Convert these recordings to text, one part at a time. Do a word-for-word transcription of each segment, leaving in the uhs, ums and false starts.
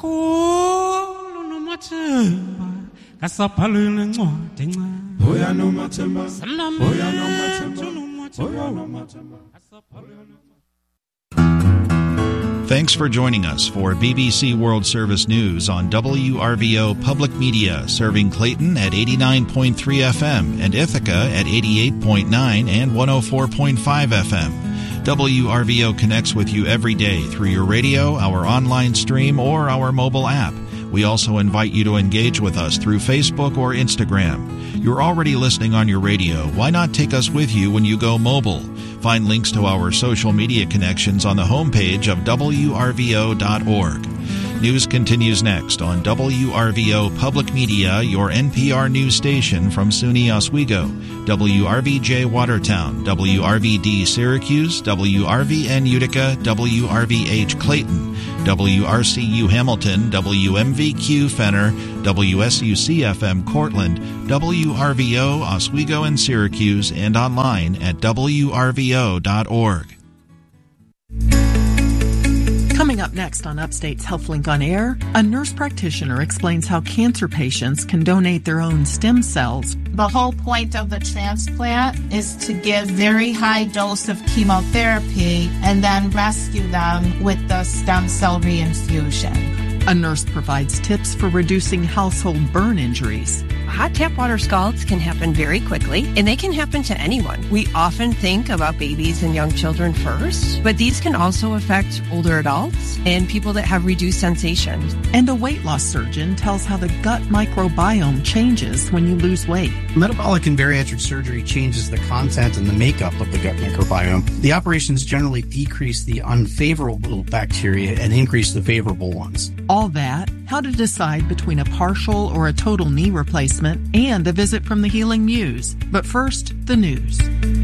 Thanks for joining us for B B C World Service News on W R V O Public Media, serving Clayton at eighty-nine point three F M and Ithaca at eighty-eight point nine and one oh four point five F M. W R V O connects with you every day through your radio, our online stream, or our mobile app. We also invite you to engage with us through Facebook or Instagram. You're already listening on your radio. Why not take us with you when you go mobile? Find links to our social media connections on the homepage of W R V O dot org. News continues next on W R V O Public Media, your N P R news station from SUNY Oswego, W R V J Watertown, W R V D Syracuse, W R V N Utica, W R V H Clayton, W R C U Hamilton, W M V Q Fenner, W S U C F M Cortland, W R V O Oswego and Syracuse, and online at W R V O dot org. Coming up next on Upstate's HealthLink on Air, a nurse practitioner explains how cancer patients can donate their own stem cells. The whole point of the transplant is to give very high dose of chemotherapy and then rescue them with the stem cell reinfusion. A nurse provides tips for reducing household burn injuries. Hot tap water scalds can happen very quickly, and they can happen to anyone. We often think about babies and young children first, but these can also affect older adults and people that have reduced sensations. And a weight loss surgeon tells how the gut microbiome changes when you lose weight. Metabolic and bariatric surgery changes the content and the makeup of the gut microbiome. The operations generally decrease the unfavorable bacteria and increase the favorable ones. All that, how to decide between a partial or a total knee replacement, and a visit from the Healing Muse. But first, the news.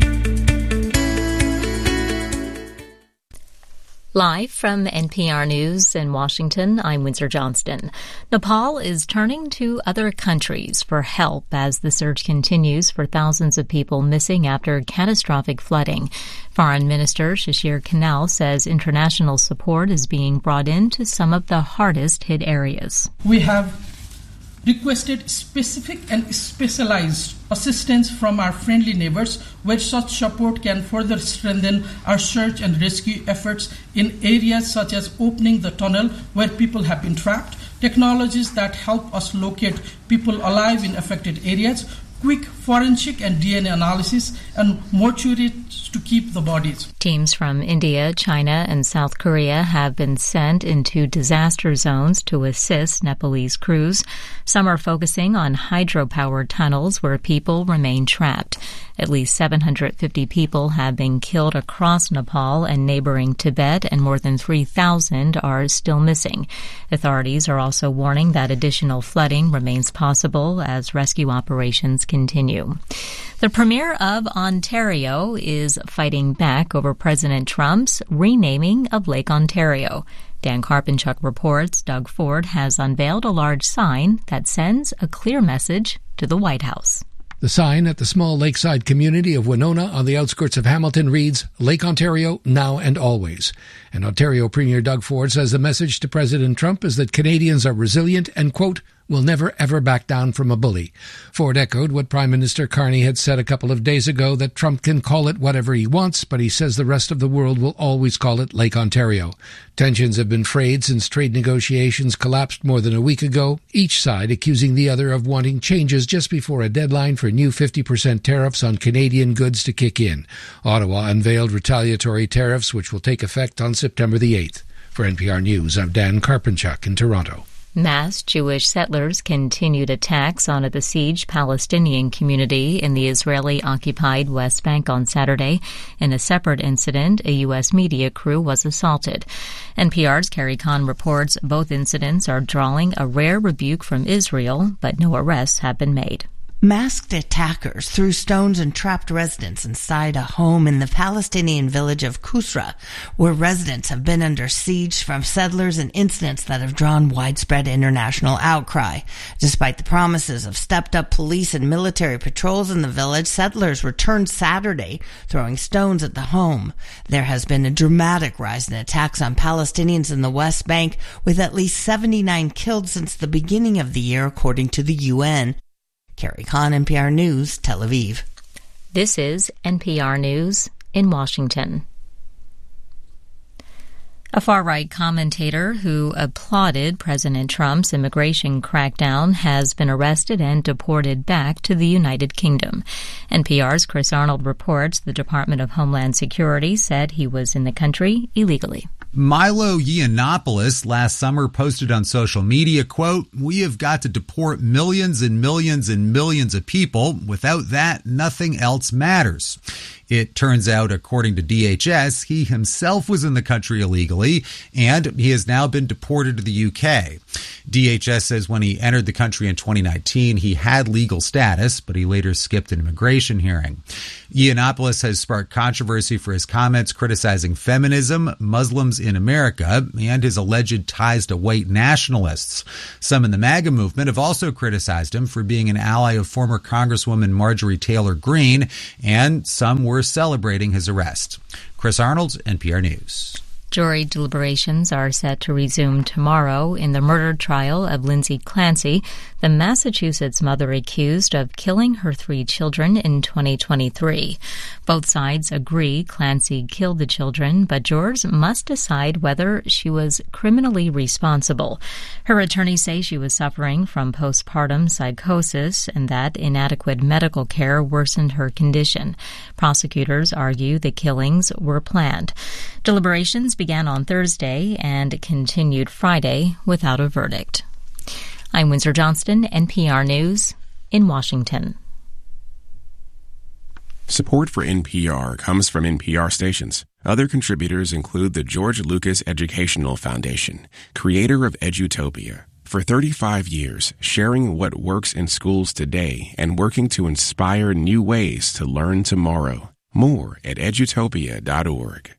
Live from N P R News in Washington, I'm Windsor Johnston. Nepal is turning to other countries for help as the search continues for thousands of people missing after catastrophic flooding. Foreign Minister Shashir Kanal says international support is being brought into some of the hardest hit areas. We have requested specific and specialized assistance from our friendly neighbors, where such support can further strengthen our search and rescue efforts in areas such as opening the tunnel where people have been trapped, technologies that help us locate people alive in affected areas, quick forensic and D N A analysis, and mortuaries to keep the bodies. Teams from India, China, and South Korea have been sent into disaster zones to assist Nepalese crews. Some are focusing on hydropower tunnels where people remain trapped. At least seven hundred fifty people have been killed across Nepal and neighboring Tibet, and more than three thousand are still missing. Authorities are also warning that additional flooding remains possible as rescue operations continue. The Premier of Ontario is fighting back over President Trump's renaming of Lake Ontario. Dan Karpinchuk reports Doug Ford has unveiled a large sign that sends a clear message to the White House. The sign at the small lakeside community of Winona on the outskirts of Hamilton reads, Lake Ontario, now and always. And Ontario Premier Doug Ford says the message to President Trump is that Canadians are resilient and, quote, will never ever back down from a bully. Ford echoed what Prime Minister Carney had said a couple of days ago, that Trump can call it whatever he wants, but he says the rest of the world will always call it Lake Ontario. Tensions have been frayed since trade negotiations collapsed more than a week ago, each side accusing the other of wanting changes just before a deadline for new fifty percent tariffs on Canadian goods to kick in. Ottawa unveiled retaliatory tariffs which will take effect on September the eighth. For N P R News, I'm Dan Karpinchuk in Toronto. Mass Jewish settlers continued attacks on a besieged Palestinian community in the Israeli-occupied West Bank on Saturday. In a separate incident, a U S media crew was assaulted. N P R's Carrie Kahn reports both incidents are drawing a rare rebuke from Israel, but no arrests have been made. Masked attackers threw stones and trapped residents inside a home in the Palestinian village of Kusra, where residents have been under siege from settlers and incidents that have drawn widespread international outcry. Despite the promises of stepped-up police and military patrols in the village, settlers returned Saturday, throwing stones at the home. There has been a dramatic rise in attacks on Palestinians in the West Bank, with at least seventy-nine killed since the beginning of the year, according to the U N. Carrie Kahn, N P R News, Tel Aviv. This is N P R News in Washington. A far-right commentator who applauded President Trump's immigration crackdown has been arrested and deported back to the United Kingdom. N P R's Chris Arnold reports the Department of Homeland Security said he was in the country illegally. Milo Yiannopoulos last summer posted on social media, quote, "We have got to deport millions and millions and millions of people. Without that, nothing else matters." It turns out, according to D H S, he himself was in the country illegally, and he has now been deported to the U K. D H S says when he entered the country in twenty nineteen, he had legal status, but he later skipped an immigration hearing. Yiannopoulos has sparked controversy for his comments criticizing feminism, Muslims in America, and his alleged ties to white nationalists. Some in the MAGA movement have also criticized him for being an ally of former Congresswoman Marjorie Taylor Greene, and some were celebrating his arrest. Chris Arnold, N P R News. Jury deliberations are set to resume tomorrow in the murder trial of Lindsay Clancy, the Massachusetts mother accused of killing her three children in twenty twenty-three. Both sides agree Clancy killed the children, but jurors must decide whether she was criminally responsible. Her attorneys say she was suffering from postpartum psychosis and that inadequate medical care worsened her condition. Prosecutors argue the killings were planned. Deliberations began on Thursday and continued Friday without a verdict. I'm Windsor Johnston, N P R News in Washington. Support for N P R comes from N P R stations. Other contributors include the George Lucas Educational Foundation, creator of Edutopia. For thirty-five years, sharing what works in schools today and working to inspire new ways to learn tomorrow. More at edutopia dot org.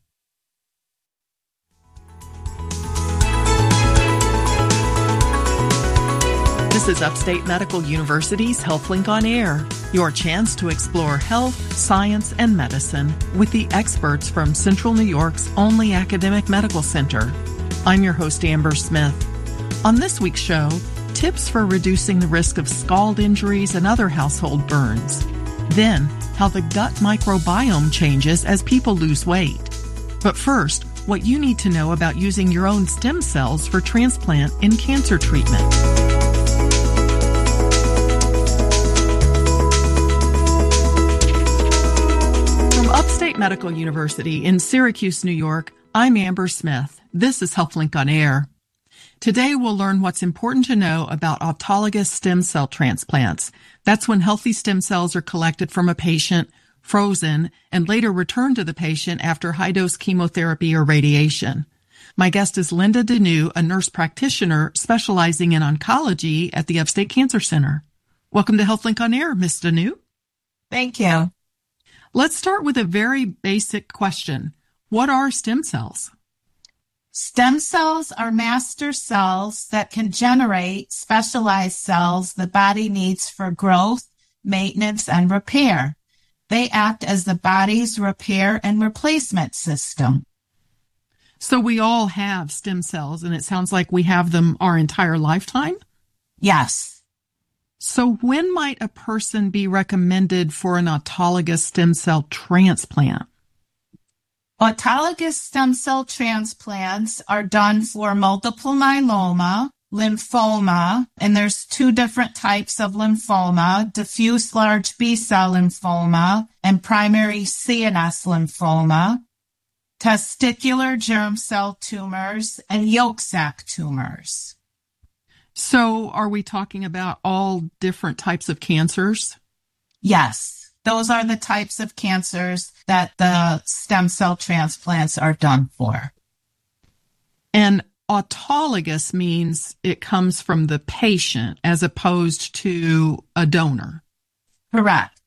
This is Upstate Medical University's HealthLink on Air, your chance to explore health, science, and medicine with the experts from Central New York's only academic medical center. I'm your host, Amber Smith. On this week's show, tips for reducing the risk of scald injuries and other household burns. Then, how the gut microbiome changes as people lose weight. But first, what you need to know about using your own stem cells for transplant in cancer treatment. Upstate Medical University in Syracuse, New York, I'm Amber Smith. This is HealthLink on Air. Today we'll learn what's important to know about autologous stem cell transplants. That's when healthy stem cells are collected from a patient, frozen, and later returned to the patient after high-dose chemotherapy or radiation. My guest is Linda Deneau, a nurse practitioner specializing in oncology at the Upstate Cancer Center. Welcome to HealthLink on Air, Miz Deneau. Thank you. Let's start with a very basic question. What are stem cells? Stem cells are master cells that can generate specialized cells the body needs for growth, maintenance, and repair. They act as the body's repair and replacement system. So we all have stem cells, and it sounds like we have them our entire lifetime? Yes. So when might a person be recommended for an autologous stem cell transplant? Autologous stem cell transplants are done for multiple myeloma, lymphoma, and there's two different types of lymphoma, diffuse large B-cell lymphoma and primary C N S lymphoma, testicular germ cell tumors, and yolk sac tumors. So are we talking about all different types of cancers? Yes, those are the types of cancers that the stem cell transplants are done for. And autologous means it comes from the patient as opposed to a donor. Correct.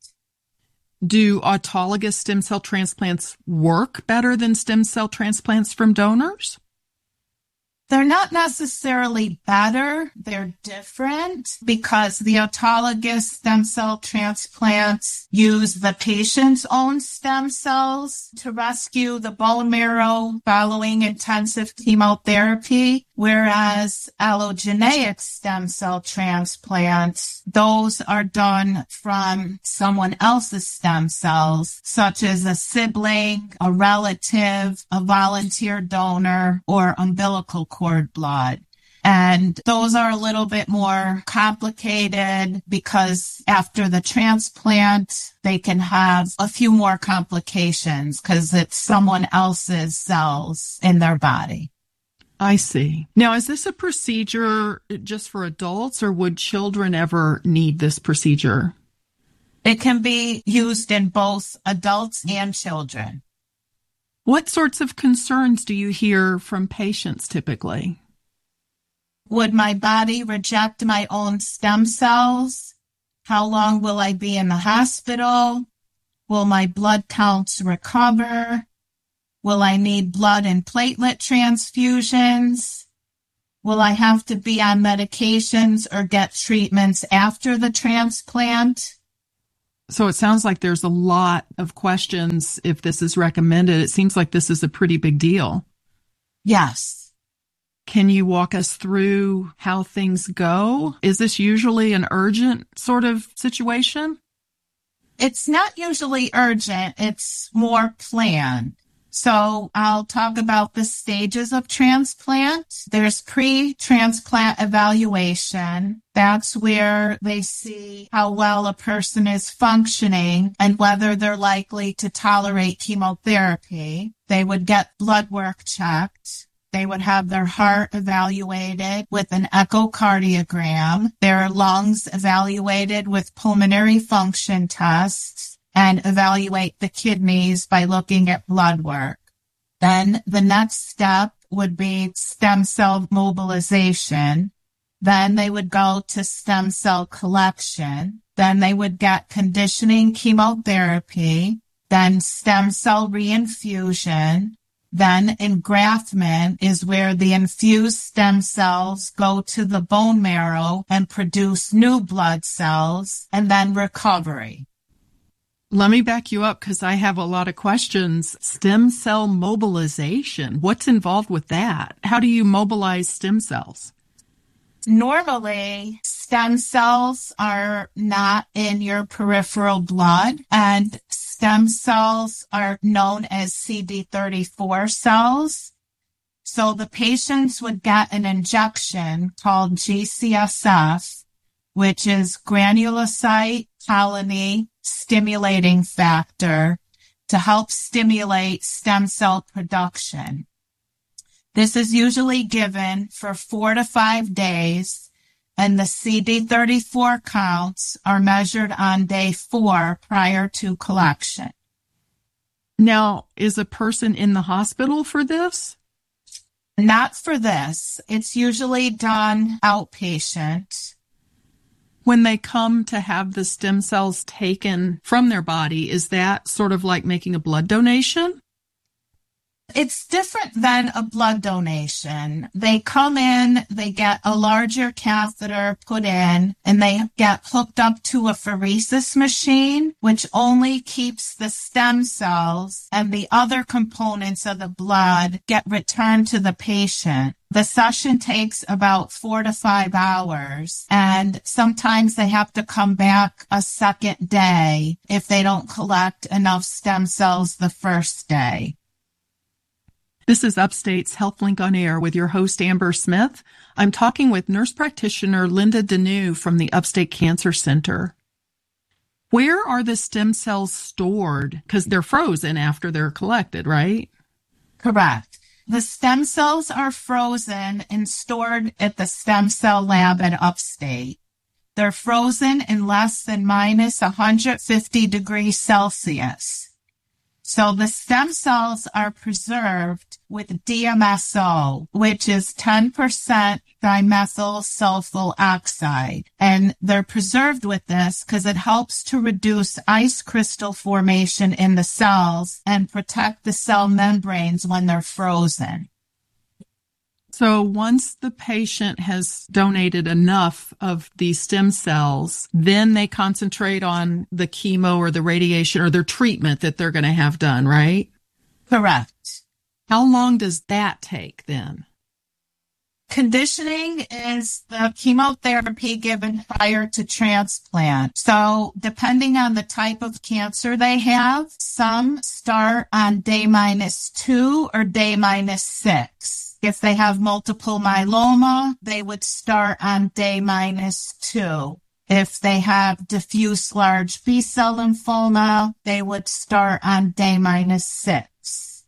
Do autologous stem cell transplants work better than stem cell transplants from donors? They're not necessarily better. They're different because the autologous stem cell transplants use the patient's own stem cells to rescue the bone marrow following intensive chemotherapy, whereas allogeneic stem cell transplants, those are done from someone else's stem cells, such as a sibling, a relative, a volunteer donor, or umbilical cord blood. And those are a little bit more complicated because after the transplant, they can have a few more complications because it's someone else's cells in their body. I see. Now, is this a procedure just for adults, or would children ever need this procedure? It can be used in both adults and children. What sorts of concerns do you hear from patients typically? Would my body reject my own stem cells? How long will I be in the hospital? Will my blood counts recover? Will I need blood and platelet transfusions? Will I have to be on medications or get treatments after the transplant? So it sounds like there's a lot of questions if this is recommended. It seems like this is a pretty big deal. Yes. Can you walk us through how things go? Is this usually an urgent sort of situation? It's not usually urgent. It's more planned. So I'll talk about the stages of transplant. There's pre-transplant evaluation. That's where they see how well a person is functioning and whether they're likely to tolerate chemotherapy. They would get blood work checked. They would have their heart evaluated with an echocardiogram, their lungs evaluated with pulmonary function tests, and evaluate the kidneys by looking at blood work. Then the next step would be stem cell mobilization. Then they would go to stem cell collection. Then they would get conditioning chemotherapy, then stem cell reinfusion. Then engraftment is where the infused stem cells go to the bone marrow and produce new blood cells, and then recovery. Let me back you up because I have a lot of questions. Stem cell mobilization. What's involved with that? How do you mobilize stem cells? Normally, stem cells are not in your peripheral blood, and stem cells are known as C D thirty-four cells. So the patients would get an injection called G C S F, which is granulocyte colony stimulating factor, to help stimulate stem cell production. This is usually given for four to five days, and the C D thirty-four counts are measured on day four prior to collection. Now, is a person in the hospital for this? Not for this. It's usually done outpatient. When they come to have the stem cells taken from their body, is that sort of like making a blood donation? It's different than a blood donation. They come in, they get a larger catheter put in, and they get hooked up to a pheresis machine, which only keeps the stem cells, and the other components of the blood get returned to the patient. The session takes about four to five hours, and sometimes they have to come back a second day if they don't collect enough stem cells the first day. This is Upstate's HealthLink on Air with your host, Amber Smith. I'm talking with nurse practitioner Linda Deneau from the Upstate Cancer Center. Where are the stem cells stored? Because they're frozen after they're collected, right? Correct. The stem cells are frozen and stored at the stem cell lab at Upstate. They're frozen in less than minus one hundred fifty degrees Celsius. So the stem cells are preserved with D M S O, which is ten percent dimethyl sulfur oxide. And they're preserved with this because it helps to reduce ice crystal formation in the cells and protect the cell membranes when they're frozen. So once the patient has donated enough of these stem cells, then they concentrate on the chemo or the radiation or their treatment that they're going to have done, right? Correct. How long does that take then? Conditioning is the chemotherapy given prior to transplant. So depending on the type of cancer they have, some start on day minus two or day minus six. If they have multiple myeloma, they would start on day minus two. If they have diffuse large B-cell lymphoma, they would start on day minus six.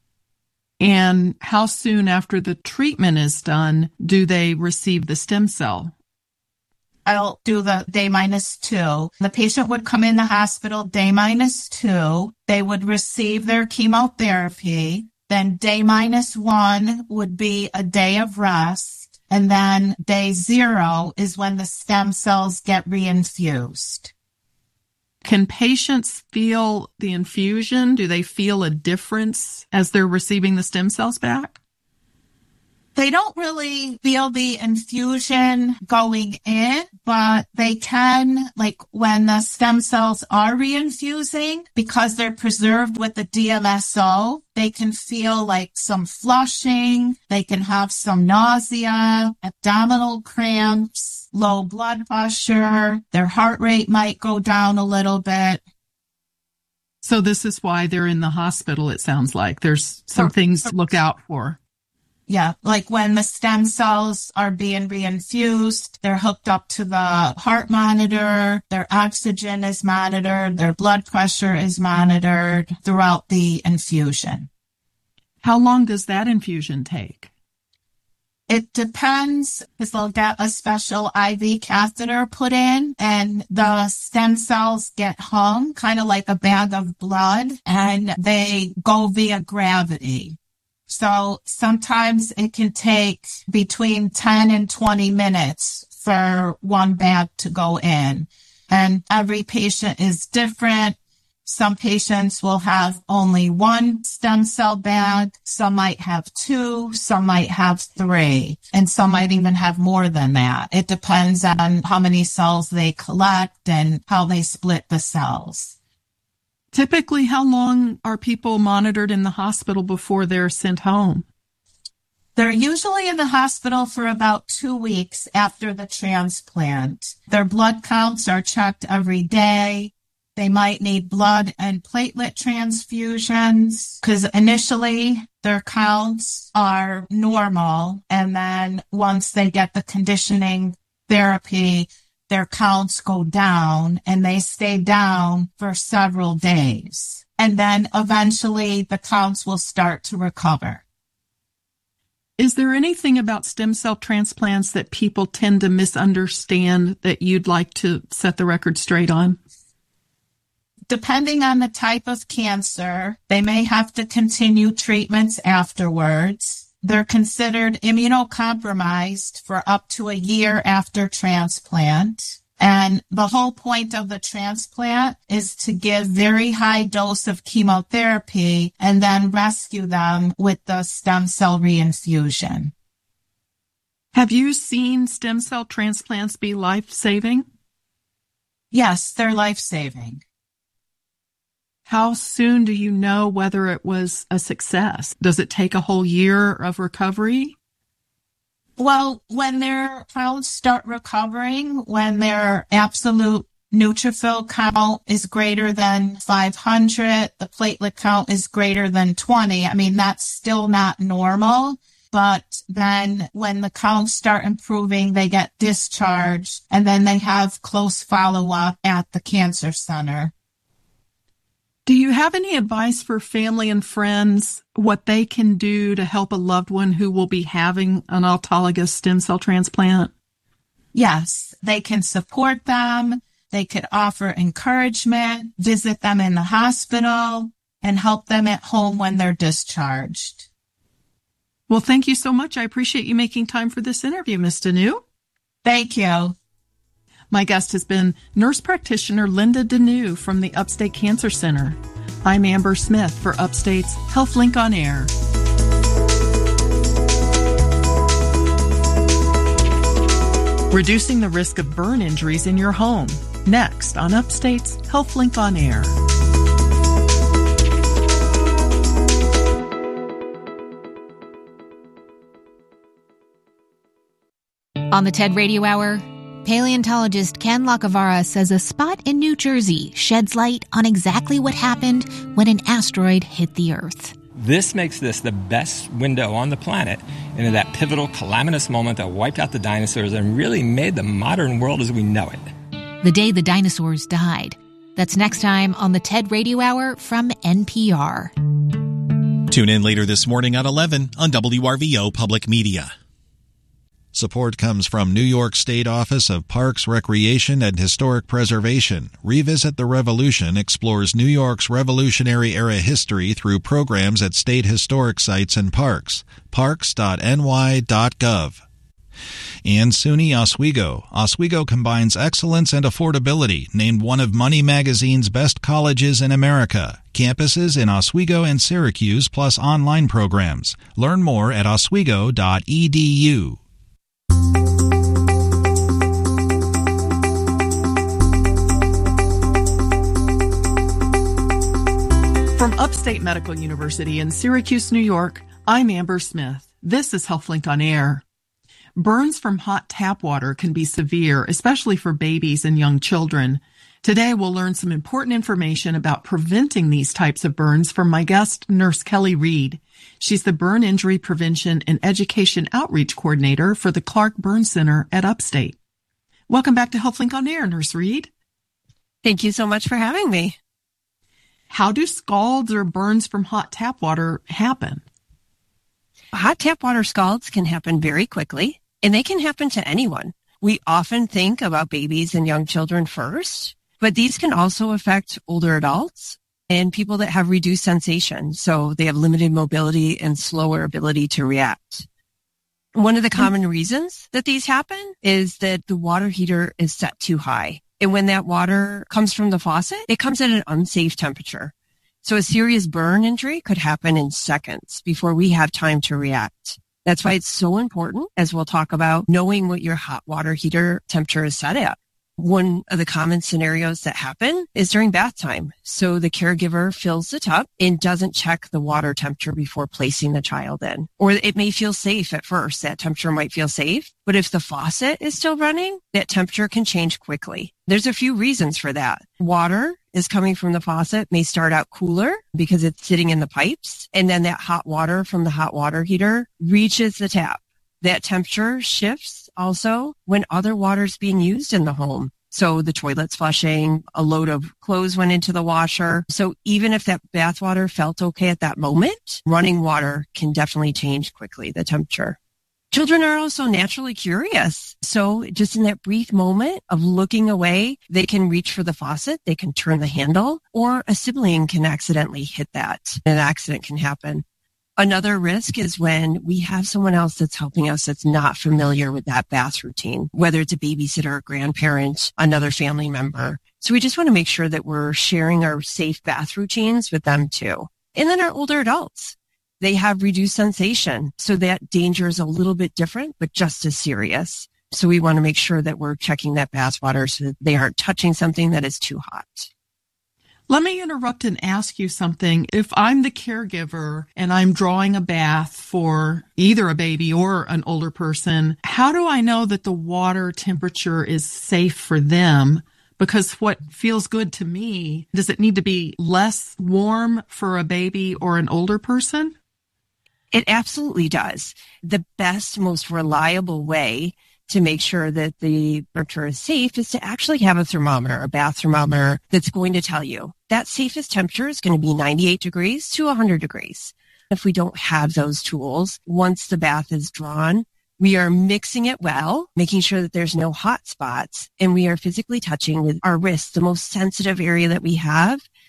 And how soon after the treatment is done do they receive the stem cell? I'll do the day minus two. The patient would come in the hospital day minus two. They would receive their chemotherapy. Then day minus one would be a day of rest. And then day zero is when the stem cells get reinfused. Can patients feel the infusion? Do they feel a difference as they're receiving the stem cells back? They don't really feel the infusion going in, but they can, like when the stem cells are reinfusing, because they're preserved with the D M S O, they can feel like some flushing, they can have some nausea, abdominal cramps, low blood pressure, their heart rate might go down a little bit. So this is why they're in the hospital, it sounds like. There's some things to look out for. Yeah, like when the stem cells are being reinfused, they're hooked up to the heart monitor, their oxygen is monitored, their blood pressure is monitored throughout the infusion. How long does that infusion take? It depends, because they'll get a special I V catheter put in, and the stem cells get hung, kind of like a bag of blood, and they go via gravity. So sometimes it can take between ten and twenty minutes for one bag to go in. And every patient is different. Some patients will have only one stem cell bag. Some might have two. Some might have three. And some might even have more than that. It depends on how many cells they collect and how they split the cells. Typically, how long are people monitored in the hospital before they're sent home? They're usually in the hospital for about two weeks after the transplant. Their blood counts are checked every day. They might need blood and platelet transfusions because initially their counts are normal. And then once they get the conditioning therapy, their counts go down and they stay down for several days. And then eventually the counts will start to recover. Is there anything about stem cell transplants that people tend to misunderstand that you'd like to set the record straight on? Depending on the type of cancer, they may have to continue treatments afterwards. They're considered immunocompromised for up to a year after transplant. And the whole point of the transplant is to give very high dose of chemotherapy and then rescue them with the stem cell reinfusion. Have you seen stem cell transplants be life-saving? Yes, they're life-saving. How soon do you know whether it was a success? Does it take a whole year of recovery? Well, when their counts start recovering, when their absolute neutrophil count is greater than five hundred, the platelet count is greater than twenty. I mean, that's still not normal. But then when the counts start improving, they get discharged, and then they have close follow-up at the cancer center. Do you have any advice for family and friends, what they can do to help a loved one who will be having an autologous stem cell transplant? Yes, they can support them. They could offer encouragement, visit them in the hospital. and help them at home when they're discharged. Well, thank you so much. I appreciate you making time for this interview, Miz Deneau. Thank you. My guest has been nurse practitioner Linda Deneau from the Upstate Cancer Center. I'm Amber Smith for Upstate's HealthLink on Air. Reducing the risk of burn injuries in your home. Next on Upstate's HealthLink on Air. On the TED Radio Hour, paleontologist Ken Lacavara says a spot in New Jersey sheds light on exactly what happened when an asteroid hit the Earth. This makes this the best window on the planet into that pivotal, calamitous moment that wiped out the dinosaurs and really made the modern world as we know it. The day the dinosaurs died. That's next time on the TED Radio Hour from N P R. Tune in later this morning at eleven on W R V O Public Media. Support comes from New York State Office of Parks, Recreation, and Historic Preservation. Revisit the Revolution explores New York's Revolutionary-era history through programs at state historic sites and parks. parks dot n y dot gov. And SUNY Oswego. Oswego combines excellence and affordability, named one of Money Magazine's best colleges in America. Campuses in Oswego and Syracuse, plus online programs. Learn more at oswego dot e d u. From Upstate Medical University in Syracuse, New York, I'm Amber Smith. This is HealthLink on Air. Burns from hot tap water can be severe, especially for babies and young children. Today, we'll learn some important information about preventing these types of burns from my guest, Nurse Kelly Reed. She's the Burn Injury Prevention and Education Outreach Coordinator for the Clark Burn Center at Upstate. Welcome back to HealthLink on Air, Nurse Reed. Thank you so much for having me. How do scalds or burns from hot tap water happen? Hot tap water scalds can happen very quickly, and they can happen to anyone. We often think about babies and young children first, but these can also affect older adults and people that have reduced sensation, so they have limited mobility and slower ability to react. One of the common reasons that these happen is that the water heater is set too high. And when that water comes from the faucet, it comes at an unsafe temperature. So a serious burn injury could happen in seconds before we have time to react. That's why it's so important, as we'll talk about, knowing what your hot water heater temperature is set at. One of the common scenarios that happen is during bath time. So the caregiver fills the tub and doesn't check the water temperature before placing the child in. Or it may feel safe at first. That temperature might feel safe. But if the faucet is still running, that temperature can change quickly. There's a few reasons for that. Water is coming from the faucet may start out cooler because it's sitting in the pipes. And then that hot water from the hot water heater reaches the tap. That temperature shifts also when other water is being used in the home. So the toilet's flushing, a load of clothes went into the washer. So even if that bath water felt okay at that moment, running water can definitely change quickly the temperature. Children are also naturally curious. So just in that brief moment of looking away, they can reach for the faucet, they can turn the handle, or a sibling can accidentally hit that. An accident can happen. Another risk is when we have someone else that's helping us that's not familiar with that bath routine, whether it's a babysitter, a grandparent, another family member. So we just want to make sure that we're sharing our safe bath routines with them too. And then our older adults, they have reduced sensation. So that danger is a little bit different, but just as serious. So we want to make sure that we're checking that bath water so that they aren't touching something that is too hot. Let me interrupt and ask you something. If I'm the caregiver and I'm drawing a bath for either a baby or an older person, how do I know that the water temperature is safe for them? Because what feels good to me, does it need to be less warm for a baby or an older person? It absolutely does. The best, most reliable way to make sure that the temperature is safe is to actually have a thermometer, a bath thermometer that's going to tell you that safest temperature is going to be ninety-eight degrees to one hundred degrees. If we don't have those tools, once the bath is drawn, we are mixing it well, making sure that there's no hot spots, and we are physically touching with our wrists, the most sensitive area that we have,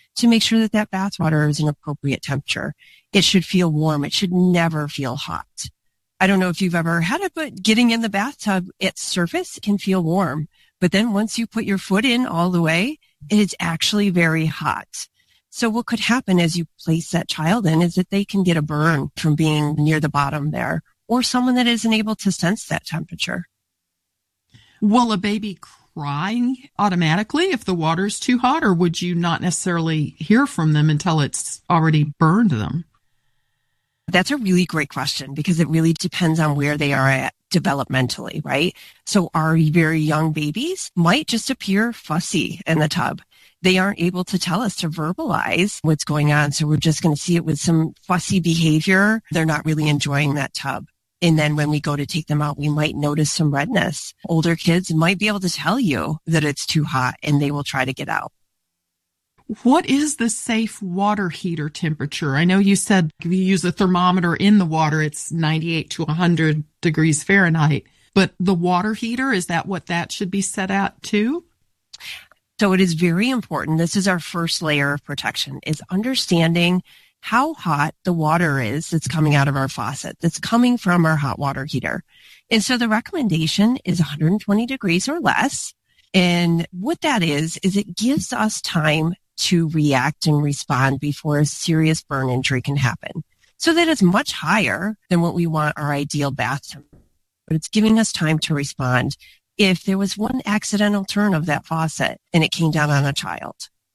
to make sure that that bath water is an appropriate temperature. It should feel warm. It should never feel hot. I don't know if you've ever had it, but getting in the bathtub, its surface can feel warm. But then once you put your foot in all the way, it is actually very hot. So what could happen as you place that child in is that they can get a burn from being near the bottom there, or someone that isn't able to sense that temperature. Will a baby cry automatically if the water's too hot, or would you not necessarily hear from them until it's already burned them? That's a really great question because it really depends on where they are at developmentally, right? So our very young babies might just appear fussy in the tub. They aren't able to tell us to verbalize what's going on. So we're just going to see it with some fussy behavior. They're not really enjoying that tub. And then when we go to take them out, we might notice some redness. Older kids might be able to tell you that it's too hot and they will try to get out. What is the safe water heater temperature? I know you said if you use a thermometer in the water, it's ninety-eight to one hundred degrees Fahrenheit. But the water heater, is that what that should be set at too? So it is very important. This is our first layer of protection, is understanding how hot the water is that's coming out of our faucet, that's coming from our hot water heater. And so the recommendation is one hundred twenty degrees or less. And what that is, is it gives us time to react and respond before a serious burn injury can happen. So that it's much higher than what we want our ideal bath temperature. But it's giving us time to respond if there was one accidental turn of that faucet and it came down on a child.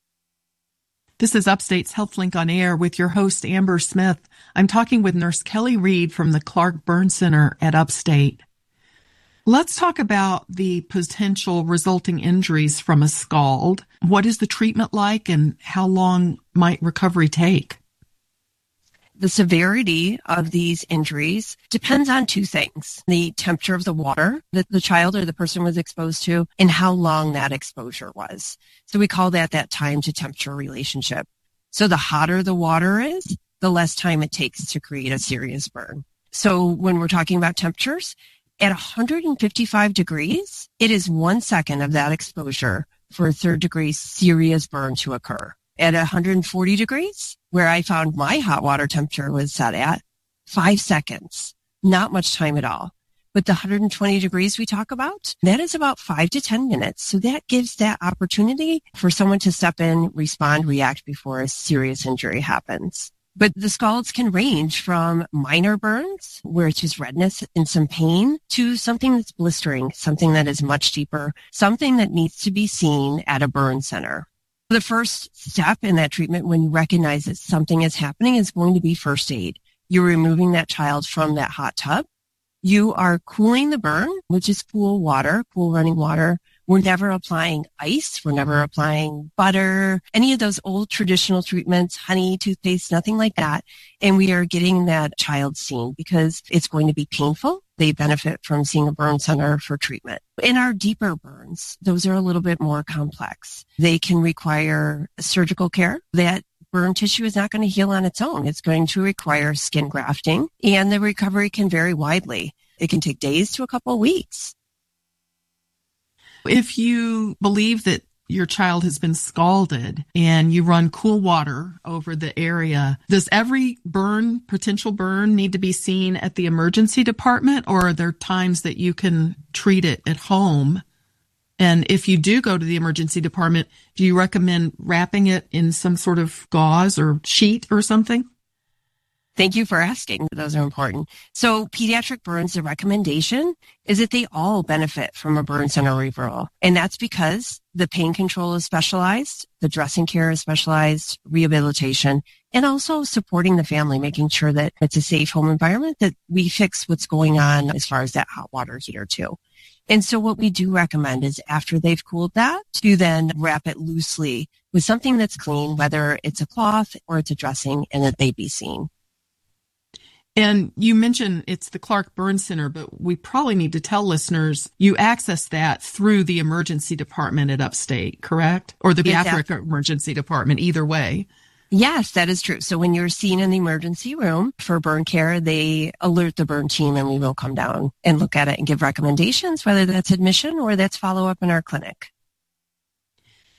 This is Upstate's HealthLink on Air with your host, Amber Smith. I'm talking with Nurse Kelly Reed from the Clark Burn Center at Upstate. Let's talk about the potential resulting injuries from a scald. What is the treatment like and how long might recovery take? The severity of these injuries depends on two things: the temperature of the water that the child or the person was exposed to and how long that exposure was. So we call that that time to temperature relationship. So the hotter the water is, the less time it takes to create a serious burn. So when we're talking about temperatures, at one hundred fifty-five degrees, it is one second of that exposure for a third degree serious burn to occur. At one hundred forty degrees, where I found my hot water temperature was set at, five seconds, not much time at all. But the one hundred twenty degrees we talk about, that is about five to ten minutes. So that gives that opportunity for someone to step in, respond, react before a serious injury happens. But the scalds can range from minor burns, where it's just redness and some pain, to something that's blistering, something that is much deeper, something that needs to be seen at a burn center. The first step in that treatment, when you recognize that something is happening, is going to be first aid. You're removing that child from that hot tub. You are cooling the burn, which is cool water, cool running water. We're never applying ice. We're never applying butter, any of those old traditional treatments, honey, toothpaste, nothing like that. And we are getting that child seen because it's going to be painful. They benefit from seeing a burn center for treatment. In our deeper burns, those are a little bit more complex. They can require surgical care. That burn tissue is not going to heal on its own. It's going to require skin grafting, and the recovery can vary widely. It can take days to a couple of weeks. If you believe that your child has been scalded and you run cool water over the area, does every burn, potential burn, need to be seen at the emergency department, or are there times that you can treat it at home? And if you do go to the emergency department, do you recommend wrapping it in some sort of gauze or sheet or something? Thank you for asking. Those are important. So pediatric burns, the recommendation is that they all benefit from a burn center referral. And that's because the pain control is specialized, the dressing care is specialized, rehabilitation, and also supporting the family, making sure that it's a safe home environment, that we fix what's going on as far as that hot water heater too. And so what we do recommend is after they've cooled that, to then wrap it loosely with something that's clean, whether it's a cloth or it's a dressing, and that they be seen. And you mentioned it's the Clark Burn Center, but we probably need to tell listeners you access that through the emergency department at Upstate, correct? Or the pediatric exactly. emergency department, either way. Yes, that is true. So when you're seen in the emergency room for burn care, they alert the burn team and we will come down and look at it and give recommendations, whether that's admission or that's follow-up in our clinic.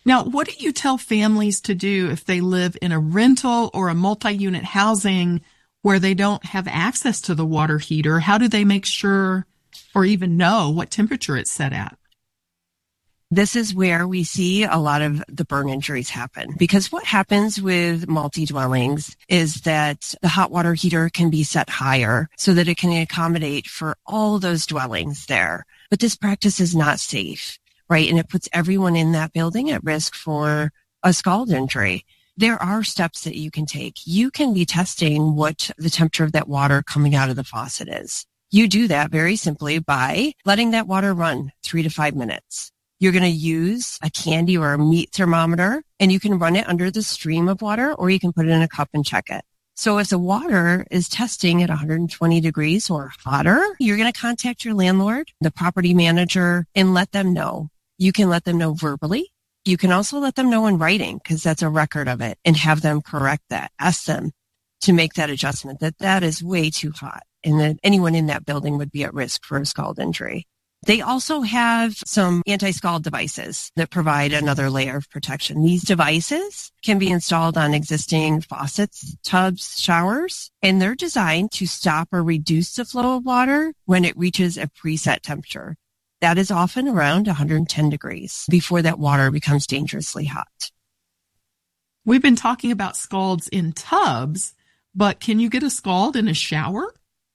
Now, what do you tell families to do if they live in a rental or a multi-unit housing where they don't have access to the water heater? How do they make sure or even know what temperature it's set at? This is where we see a lot of the burn injuries happen, because what happens with multi-dwellings is that the hot water heater can be set higher so that it can accommodate for all those dwellings there. But this practice is not safe, right? And it puts everyone in that building at risk for a scald injury. There are steps that you can take. You can be testing what the temperature of that water coming out of the faucet is. You do that very simply by letting that water run three to five minutes. You're going to use a candy or a meat thermometer, and you can run it under the stream of water, or you can put it in a cup and check it. So if the water is testing at one hundred twenty degrees or hotter, you're going to contact your landlord, the property manager, and let them know. You can let them know verbally. You can also let them know in writing, because that's a record of it, and have them correct that. Ask them to make that adjustment, that that is way too hot, and that anyone in that building would be at risk for a scald injury. They also have some anti-scald devices that provide another layer of protection. These devices can be installed on existing faucets, tubs, showers, and they're designed to stop or reduce the flow of water when it reaches a preset temperature. That is often around one hundred ten degrees before that water becomes dangerously hot. We've been talking about scalds in tubs, but can you get a scald in a shower?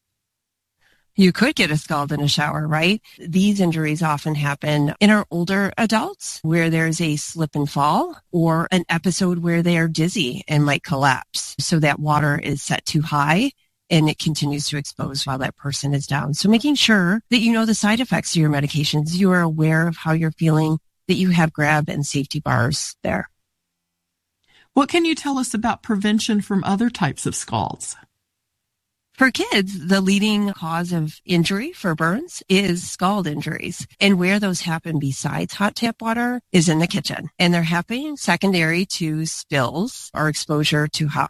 You could get a scald in a shower, right? These injuries often happen in our older adults where there's a slip and fall or an episode where they are dizzy and might collapse. So that water is set too high and it continues to expose while that person is down. So making sure that you know the side effects of your medications, you are aware of how you're feeling, that you have grab and safety bars there. What can you tell us about prevention from other types of scalds? For kids, the leading cause of injury for burns is scald injuries. And where those happen besides hot tap water is in the kitchen. And they're happening secondary to spills or exposure to hot